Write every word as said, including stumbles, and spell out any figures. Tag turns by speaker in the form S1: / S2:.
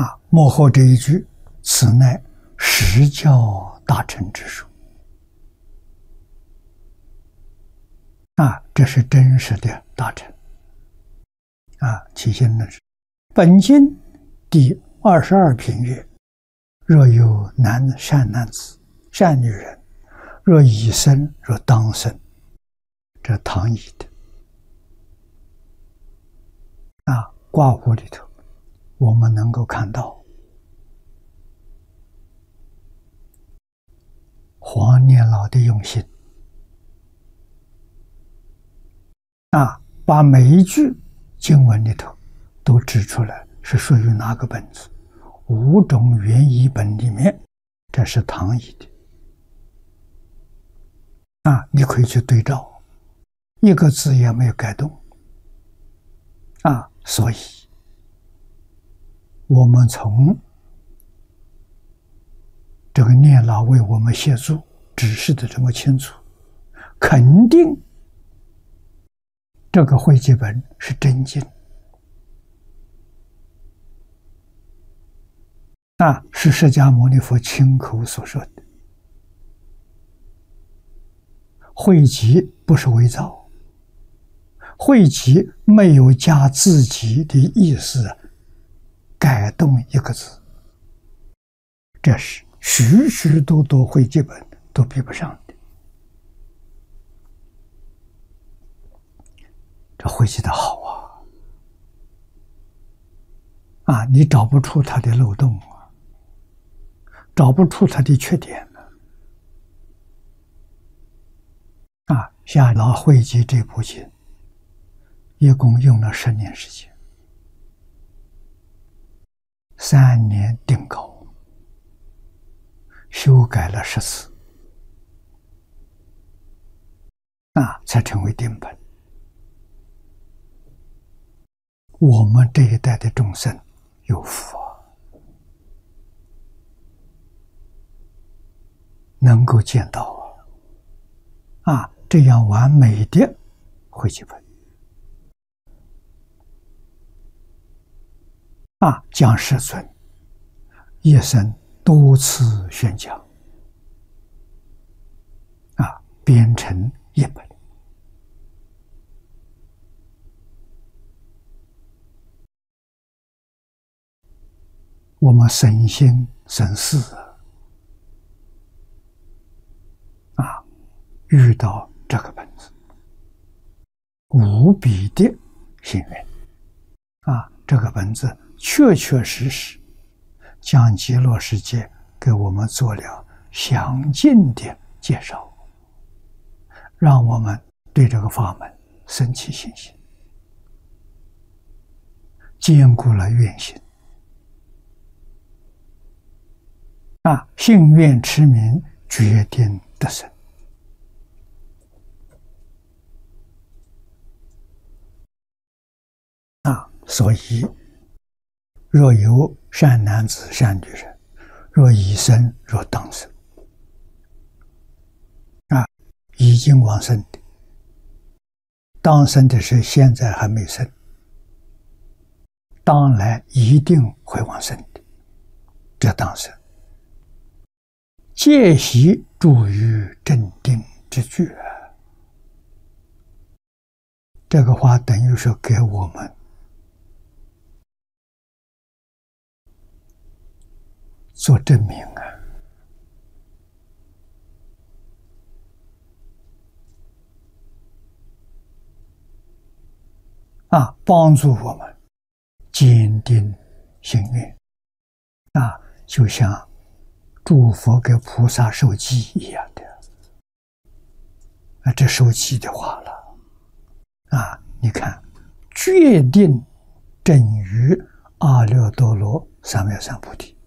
S1: 啊，幕后这一句，此乃实教大乘之术。啊，这是真实的大乘。啊，起心的是本经第二十二品曰：若有男善男子、善女人，若已生，若当生，这唐译的。啊，卦弧里头，我们能够看到黄念老的用心。啊，把每一句经文里头都指出来是属于哪个本子。五种原译本里面，这是唐译的。啊，你可以去对照，一个字也没有改动。啊，所以我们从这个念老为我们协助指示的这么清楚，肯定这个汇集本是真经。啊，是释迦牟尼佛亲口所说的。汇集不是伪造，汇集没有加自己的意思改动一个字，这是许许多多汇集本都比不上的。这汇集的好啊！啊，你找不出它的漏洞啊，找不出它的缺点呢。啊，夏老汇集这部经，一共用了十年时间，三年定稿，修改了十次，啊，才成为定本。我们这一代的众生有福啊，能够见到啊，啊，这样完美的汇集本。啊，将世尊一生多次宣讲，啊，编成一本。我们省心省事啊，遇到这个本子，无比的幸运啊！这个本子确确实实将极乐世界给我们做了详尽的介绍，让我们对这个法门生起信心，坚固了愿心。啊，信愿持名，决定得生。啊，所以若有善男子、善女人，若已生，若当生。啊，已经往生的，当生的是现在还没生，当来一定会往生的，这当生。戒习助于镇定之具，这个话等于说给我们做证明啊！啊，帮助我们坚定心愿啊，就像诸佛给菩萨授记一样的。啊，这授记的话了啊，你看，决定证于阿耨多罗三藐三菩提。